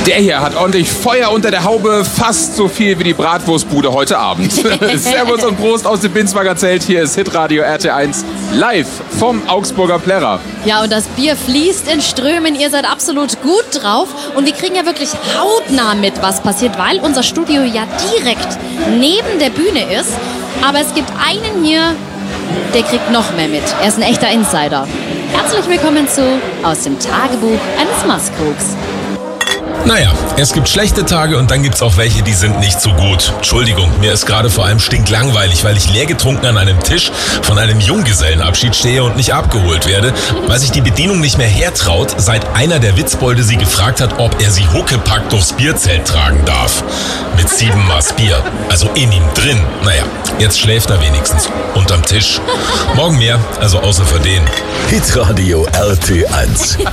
Der hier hat ordentlich Feuer unter der Haube, fast so viel wie die Bratwurstbude heute Abend. Servus und Prost aus dem Binswanger Zelt. Hier ist Hitradio RT1 live vom Augsburger Plärrer. Ja, und das Bier fließt in Strömen. Ihr seid absolut gut drauf. Und wir kriegen ja wirklich hautnah mit, was passiert, weil unser Studio ja direkt neben der Bühne ist. Aber es gibt einen hier, der kriegt noch mehr mit. Er ist ein echter Insider. Herzlich willkommen zu Aus dem Tagebuch eines Mastkrogs. Naja, es gibt schlechte Tage und dann gibt's auch welche, die sind nicht so gut. Entschuldigung, mir ist gerade vor allem stinklangweilig, weil ich leer getrunken an einem Tisch von einem Junggesellenabschied stehe und nicht abgeholt werde, weil sich die Bedienung nicht mehr hertraut, seit einer der Witzbolde sie gefragt hat, ob er sie huckepack durchs Bierzelt tragen darf. Mit 7 Maß Bier, also in ihm drin. Naja, jetzt schläft er wenigstens unterm Tisch. Morgen mehr, also außer für den. Hitradio RT1.